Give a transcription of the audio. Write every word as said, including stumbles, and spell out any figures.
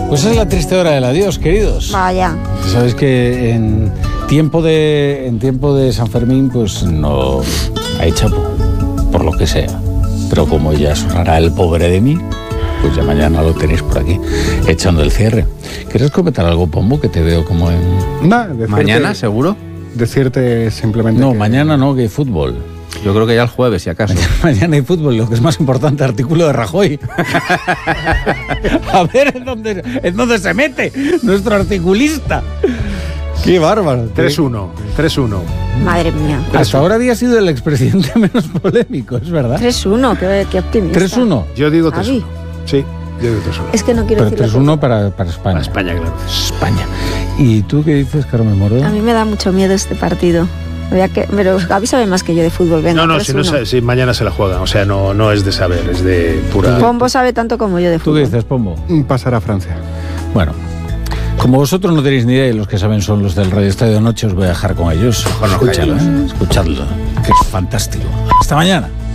Pues es la triste hora del adiós, queridos. Vaya. Sabes que en tiempo de en tiempo de San Fermín, pues no hay chapo, por lo que sea. Pero como ya sonará el pobre de mí, pues ya mañana lo tenéis por aquí, echando el cierre. ¿Quieres comentar algo, Pombo? Que te veo como en... Nah, decirte, ¿Mañana, seguro? Decirte simplemente No, que... mañana no, que hay fútbol. Yo creo que ya el jueves, si acaso. Mañana, mañana hay fútbol, lo que es más importante, artículo de Rajoy. A ver en dónde, en dónde se mete nuestro articulista. Qué bárbaro. tres uno, tres uno. Madre mía. Hasta ahora había sido el expresidente menos polémico, es verdad. tres uno, qué, qué optimista. tres uno. Yo digo tres Javi. uno. Sí, yo digo tres uno. Es que no quiero Pero decirlo. tres uno para, para España. Para España, claro. España. ¿Y tú qué dices, Carmen Morodo? A mí me da mucho miedo este partido. Voy a que, pero Gaby sabe más que yo de fútbol. Venga, No, no, tres si, no uno. sabe- si mañana se la juegan. O sea, no, no es de saber, es de pura... Pombo sabe tanto como yo de ¿Tú fútbol. qué dices, Pombo? Pasar a Francia. Bueno, como vosotros no tenéis ni idea y los que saben son los del Radio Estadio de Noche, os voy a dejar con ellos. Bueno, Escuchadlo, cállalos. ¿eh? Escuchadlo, que es fantástico. Hasta mañana.